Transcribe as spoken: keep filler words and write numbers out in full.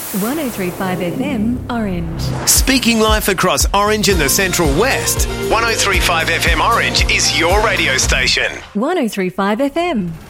one oh three point five F M, Orange. Speaking life across Orange and the Central West. one oh three point five F M Orange is your radio station. one oh three point five F M.